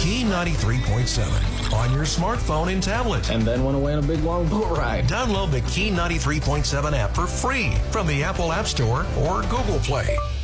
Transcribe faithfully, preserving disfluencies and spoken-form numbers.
Key ninety-three point seven on your smartphone and tablet. And then went away on a big long boat ride. Download the Key ninety-three point seven app for free from the Apple App Store or Google Play.